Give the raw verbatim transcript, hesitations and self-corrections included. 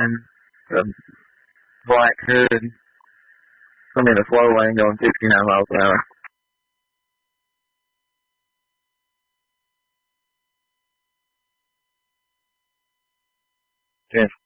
and a black hood. I'm in a slow lane going fifty-nine miles an hour. Yes.